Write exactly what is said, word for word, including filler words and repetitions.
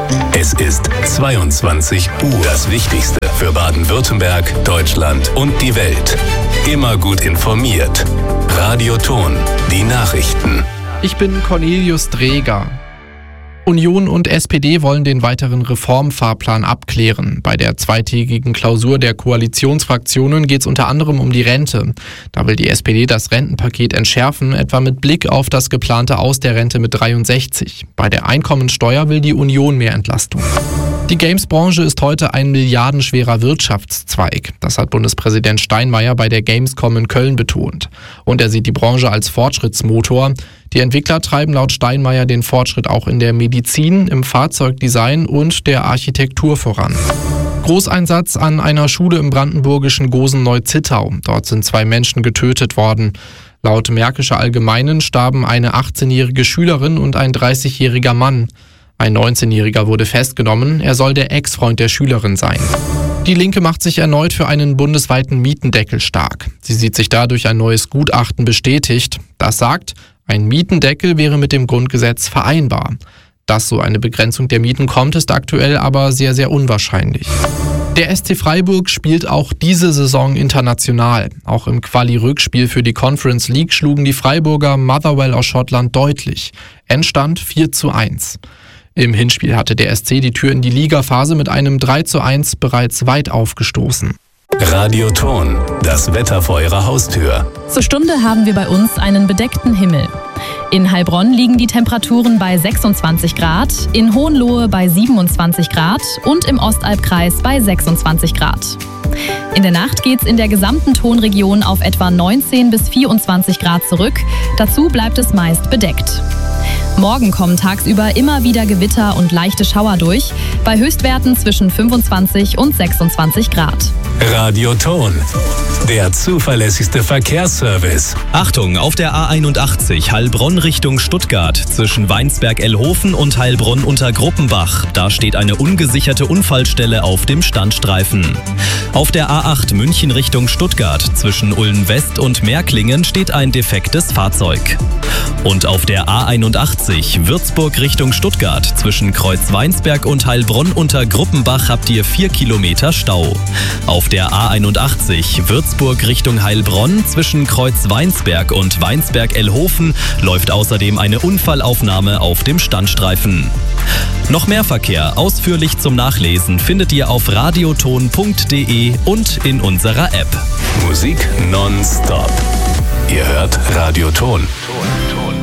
Es ist zweiundzwanzig Uhr. Das Wichtigste für Baden-Württemberg, Deutschland und die Welt. Immer gut informiert. Radio Ton, die Nachrichten. Ich bin Cornelius Dreger. Union und S P D wollen den weiteren Reformfahrplan abklären. Bei der zweitägigen Klausur der Koalitionsfraktionen geht es unter anderem um die Rente. Da will die S P D das Rentenpaket entschärfen, etwa mit Blick auf das geplante Aus der Rente mit dreiundsechzig. Bei der Einkommensteuer will die Union mehr Entlastung. Die Games-Branche ist heute ein milliardenschwerer Wirtschaftszweig. Das hat Bundespräsident Steinmeier bei der Gamescom in Köln betont. Und er sieht die Branche als Fortschrittsmotor. Die Entwickler treiben laut Steinmeier den Fortschritt auch in der Medizin, im Fahrzeugdesign und der Architektur voran. Großeinsatz an einer Schule im brandenburgischen Gosen-Neu-Zittau. Dort sind zwei Menschen getötet worden. Laut Märkischer Allgemeinen starben eine achtzehnjährige Schülerin und ein dreißigjähriger Mann. Ein neunzehnjähriger wurde festgenommen, er soll der Ex-Freund der Schülerin sein. Die Linke macht sich erneut für einen bundesweiten Mietendeckel stark. Sie sieht sich dadurch ein neues Gutachten bestätigt. Das sagt, ein Mietendeckel wäre mit dem Grundgesetz vereinbar. Dass so eine Begrenzung der Mieten kommt, ist aktuell aber sehr, sehr unwahrscheinlich. Der S C Freiburg spielt auch diese Saison international. Auch im Quali-Rückspiel für die Conference League schlugen die Freiburger Motherwell aus Schottland deutlich. Endstand vier zu eins. Im Hinspiel hatte der S C die Tür in die Ligaphase mit einem drei zu eins bereits weit aufgestoßen. Radio Ton, das Wetter vor Ihrer Haustür. Zur Stunde haben wir bei uns einen bedeckten Himmel. In Heilbronn liegen die Temperaturen bei sechsundzwanzig Grad, in Hohenlohe bei siebenundzwanzig Grad und im Ostalbkreis bei sechsundzwanzig Grad. In der Nacht geht's in der gesamten Tonregion auf etwa neunzehn bis vierundzwanzig Grad zurück. Dazu bleibt es meist bedeckt. Morgen kommen tagsüber immer wieder Gewitter und leichte Schauer durch, bei Höchstwerten zwischen fünfundzwanzig und sechsundzwanzig Grad. Radio Ton, der zuverlässigste Verkehrsservice. Achtung, auf der A einundachtzig Heilbronn Richtung Stuttgart zwischen Weinsberg-Elhofen und Heilbronn unter Gruppenbach. Da steht eine ungesicherte Unfallstelle auf dem Standstreifen. Auf der A acht München Richtung Stuttgart zwischen Ulm-West und Märklingen steht ein defektes Fahrzeug. Und auf der A einundachtzig Würzburg Richtung Stuttgart zwischen Kreuzweinsberg und Heilbronn unter Gruppenbach habt ihr vier Kilometer Stau. Auf der A einundachtzig Würzburg Richtung Heilbronn zwischen Kreuzweinsberg und Weinsberg-Elhofen läuft außerdem eine Unfallaufnahme auf dem Standstreifen. Noch mehr Verkehr ausführlich zum Nachlesen findet ihr auf radioton punkt de und in unserer App. Musik nonstop. Ihr hört Radio Ton. Ton, Ton.